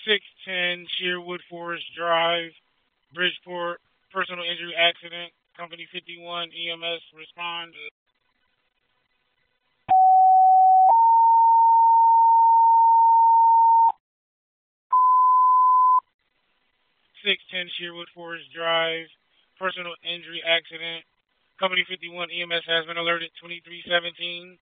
610 Sherwood Forest Drive, Bridgeport, personal injury accident, Company 51, EMS respond. 610 Sherwood Forest Drive, personal injury accident, Company 51, EMS has been alerted, 2317.